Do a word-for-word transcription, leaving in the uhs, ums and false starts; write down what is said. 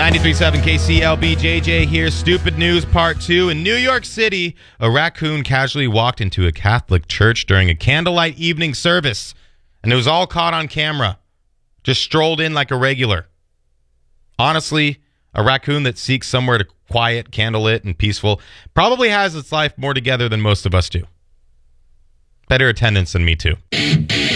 ninety-three point seven K C L B, J J here. Stupid news part two. In New York City, a raccoon casually walked into a Catholic church during a candlelight evening service, and it was all caught on camera. Just strolled in like a regular. Honestly, a raccoon that seeks somewhere to quiet, candlelit, and peaceful probably has its life more together than most of us do. Better attendance than me, too.